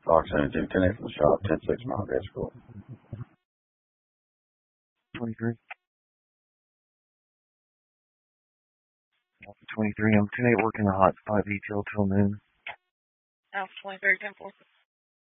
Fox Energy, 10-8 from the shop, 10-6 mile gas school. 23. 23, I'm 10-8 working the hot spot detail till noon. Alpha 23, 10-4.